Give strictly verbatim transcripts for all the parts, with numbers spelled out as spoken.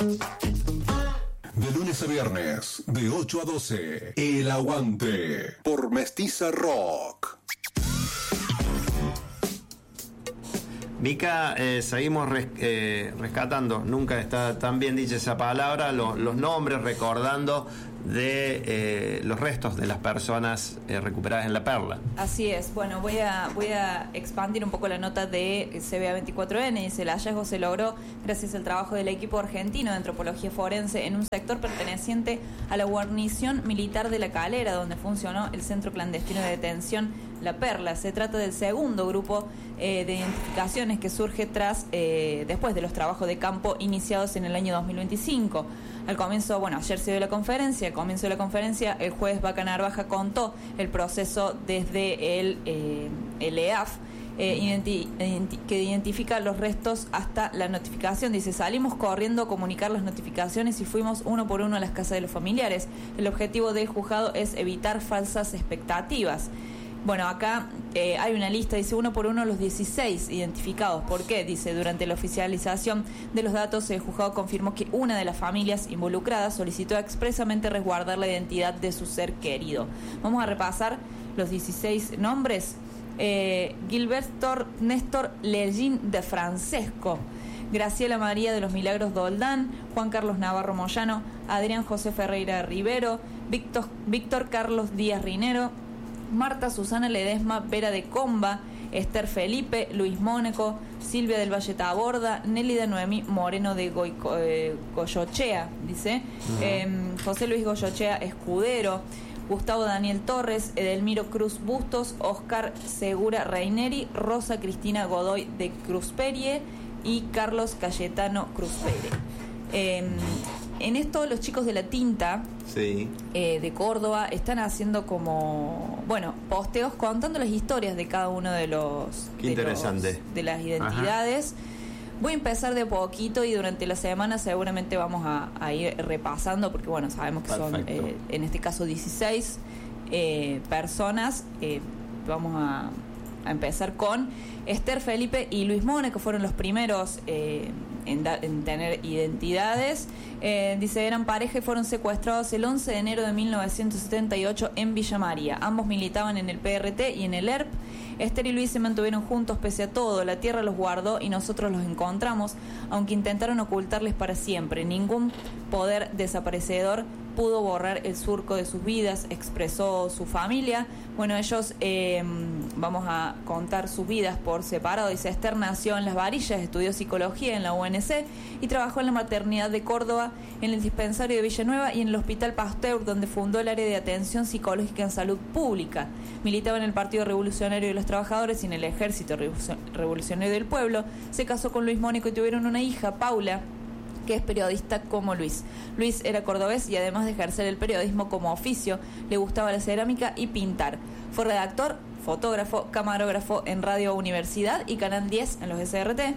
De lunes a viernes, de ocho a doce, El Aguante, por Mestiza Rock. Mica, eh, seguimos res, eh, rescatando, nunca está tan bien dicha esa palabra, lo, los nombres, recordando de eh, los restos de las personas eh, recuperadas en La Perla. Así es. Bueno, voy a voy a expandir un poco la nota de C B A veinticuatro ene. Dice: el hallazgo se logró gracias al trabajo del equipo argentino de antropología forense en un sector perteneciente a la guarnición militar de La Calera, donde funcionó el centro clandestino de detención La Perla. Se trata del segundo grupo eh, de identificaciones que surge tras eh, después de los trabajos de campo iniciados en el año dos mil veinticinco. Al comienzo, bueno, ayer se dio la conferencia, al comienzo de la conferencia, el juez Vaca Narvaja contó el proceso desde el, eh, el E A F, eh, identi- identi- que identifica los restos hasta la notificación. Dice: salimos corriendo a comunicar las notificaciones y fuimos uno por uno a las casas de los familiares. El objetivo del juzgado es evitar falsas expectativas. Bueno, acá eh, hay una lista, dice uno por uno los dieciséis identificados. ¿Por qué? Dice: durante la oficialización de los datos, el juzgado confirmó que una de las familias involucradas solicitó expresamente resguardar la identidad de su ser querido. Vamos a repasar los dieciséis nombres. Eh, Gilberto Néstor Legín de Francesco, Graciela María de los Milagros Doldán, Juan Carlos Navarro Moyano, Adrián José Ferreira Rivero, Víctor, Víctor Carlos Díaz Rinero, Marta Susana Ledesma Vera de Comba, Esther Felipe, Luis Mónaco, Silvia del Valle Taborda, Nélida Noemí Moreno de Goico, eh, Goyochea, dice, uh-huh. eh, José Luis Goyochea Escudero, Gustavo Daniel Torres, Edelmiro Cruz Bustos, Oscar Segura Reineri, Rosa Cristina Godoy de Cruzperie y Carlos Cayetano Cruzpere. Eh, en esto los chicos de La Tinta, sí. eh, de Córdoba, están haciendo como, bueno, posteos contando las historias de cada uno de los, Qué de, interesante. los de las identidades. Ajá. Voy a empezar de poquito y durante la semana seguramente vamos a, a ir repasando, porque bueno, sabemos que Perfecto. son eh, en este caso dieciséis eh, personas. eh, vamos a, a empezar con Esther Felipe y Luis Mone, que fueron los primeros eh, en, da, en tener identidades. Eh, dice: eran pareja y fueron secuestrados el once de enero de mil novecientos setenta y ocho en Villa María. Ambos militaban en el P R T y en el E R P. Esther y Luis se mantuvieron juntos pese a todo. La tierra los guardó y nosotros los encontramos, aunque intentaron ocultarles para siempre. Ningún poder desaparecedor pudo borrar el surco de sus vidas, expresó su familia. Bueno, ellos, eh, vamos a contar sus vidas por separado. Dice: Esther nació en Las Varillas, estudió psicología en la U N C y trabajó en la maternidad de Córdoba, en el dispensario de Villanueva y en el Hospital Pasteur, donde fundó el área de atención psicológica en salud pública. Militaba en el Partido Revolucionario de los Trabajadores y en el Ejército Revolucionario del Pueblo. Se casó con Luis Mónaco y tuvieron una hija, Paula, que es periodista como Luis. Luis era cordobés y además de ejercer el periodismo como oficio, le gustaba la cerámica y pintar. Fue redactor, fotógrafo, camarógrafo en Radio Universidad y Canal diez en los S R T,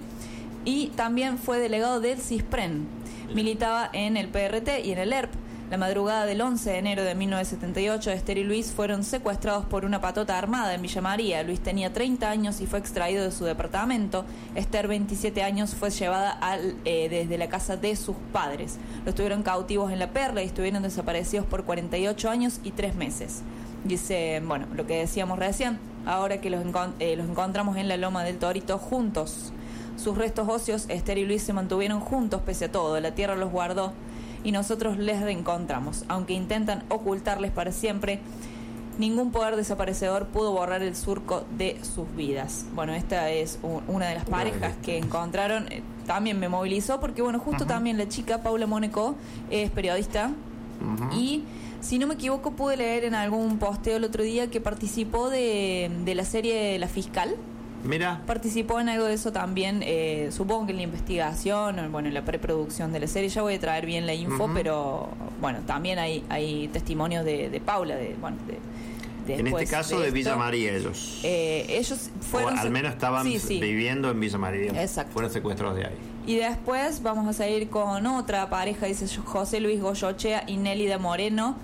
y también fue delegado del CISPREN. Militaba en el P R T y en el E R P. La madrugada del once de enero de mil novecientos setenta y ocho, Esther y Luis fueron secuestrados por una patota armada en Villa María. Luis tenía treinta años y fue extraído de su departamento. Esther, veintisiete años, fue llevada al, eh, desde la casa de sus padres. Los tuvieron cautivos en La Perla y estuvieron desaparecidos por cuarenta y ocho años y tres meses. Dice, bueno, lo que decíamos recién, ahora que los, encont- eh, los encontramos en la Loma del Torito juntos. Sus restos óseos, Esther y Luis se mantuvieron juntos pese a todo. La tierra los guardó y nosotros les reencontramos. Aunque intentan ocultarles para siempre, ningún poder desaparecedor pudo borrar el surco de sus vidas. Bueno, esta es un, una de las parejas que encontraron. Eh, también me movilizó porque, bueno, justo uh-huh. también la chica, Paula Mónaco, es periodista. Uh-huh. Y, si no me equivoco, pude leer en algún posteo el otro día que participó de, de la serie La Fiscal. Mira. Participó en algo de eso también, eh, supongo que en la investigación, bueno, en la preproducción de la serie. Ya voy a traer bien la info, uh-huh. pero bueno, también hay hay testimonios de, de Paula, de bueno, de, de en este caso de, de Villa María ellos. Eh, ellos fueron, o al menos estaban sí, sí. viviendo en Villa María. Exacto. Fueron secuestrados de ahí. Y después vamos a seguir con otra pareja, dice José Luis Goyochea y Nélida Moreno.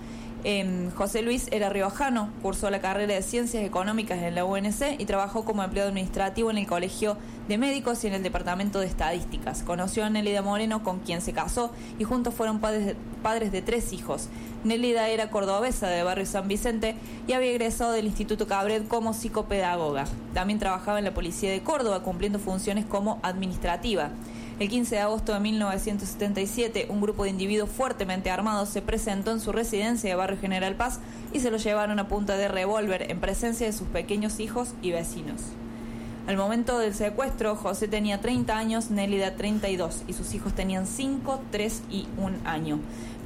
Eh, José Luis era riojano, cursó la carrera de Ciencias Económicas en la U N C y trabajó como empleado administrativo en el Colegio de Médicos y en el Departamento de Estadísticas. Conoció a Nélida Moreno, con quien se casó, y juntos fueron padres de, padres de tres hijos. Nélida era cordobesa de Barrio San Vicente y había egresado del Instituto Cabret como psicopedagoga. También trabajaba en la Policía de Córdoba, cumpliendo funciones como administrativa. El quince de agosto de mil novecientos setenta y siete, un grupo de individuos fuertemente armados se presentó en su residencia de Barrio General Paz y se lo llevaron a punta de revólver en presencia de sus pequeños hijos y vecinos. Al momento del secuestro, José tenía treinta años, Nélida treinta y dos y sus hijos tenían cinco, tres y un año.